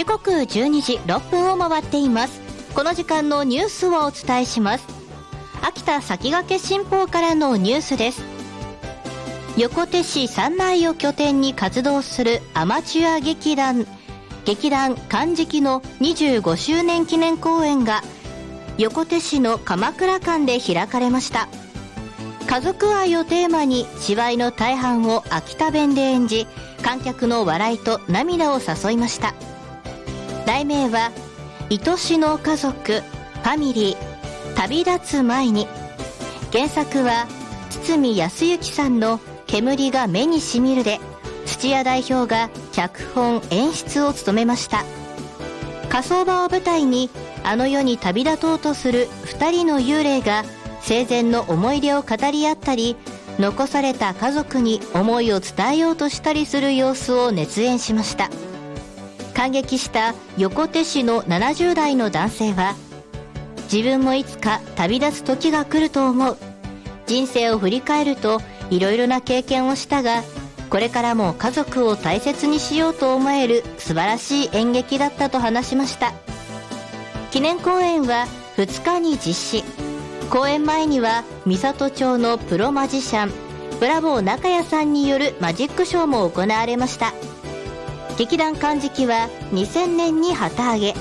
時刻12時6分を回っています。この時間のニュースをお伝えします。秋田先駆新報からのニュースです。横手市山内を拠点に活動するアマチュア劇団かじきの25周年記念公演が横手市の鎌倉館で開かれました。家族愛をテーマに芝居の大半を秋田弁で演じ、観客の笑いと涙を誘いました。題名は愛しの家族ファミリー旅立つ前に。原作は堤康之さんの煙が目にしみるで、土屋代表が脚本演出を務めました。火葬場を舞台にあの世に旅立とうとする2人の幽霊が生前の思い出を語り合ったり、残された家族に思いを伝えようとしたりする様子を熱演しました。感激した横手市の70代の男性は、自分もいつか旅立つ時が来ると思う。人生を振り返るといろいろな経験をしたが、これからも家族を大切にしようと思える素晴らしい演劇だったと話しました。記念公演は2日に実施。公演前には三郷町のプロマジシャンブラボー中谷さんによるマジックショーも行われました。劇団かじきは2000年に旗揚げ、